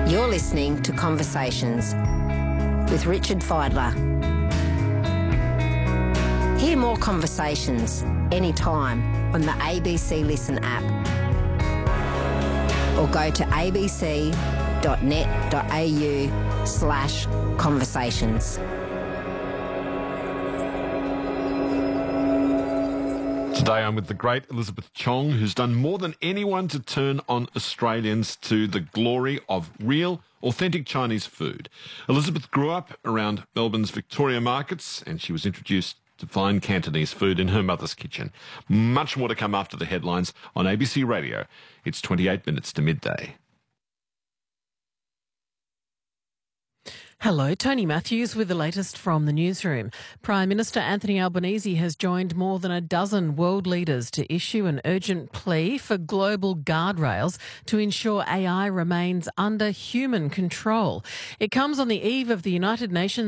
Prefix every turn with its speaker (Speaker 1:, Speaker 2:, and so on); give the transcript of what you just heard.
Speaker 1: You're listening to Conversations with Richard Fidler. Hear more conversations anytime on the ABC Listen app or go to abc.net.au/conversations.
Speaker 2: Today I'm with the great Elizabeth Chong, who's done more than anyone to turn on Australians to the glory of real, authentic Chinese food. Elizabeth grew up around Melbourne's Victoria markets, and she was introduced to fine Cantonese food in her mother's kitchen. Much more to come after the headlines on ABC Radio. It's 28 minutes to midday.
Speaker 3: Hello, Tony Matthews with the latest from the newsroom. Prime Minister Anthony Albanese has joined more than a dozen world leaders to issue an urgent plea for global guardrails to ensure AI remains under human control. It comes on the eve of the United Nations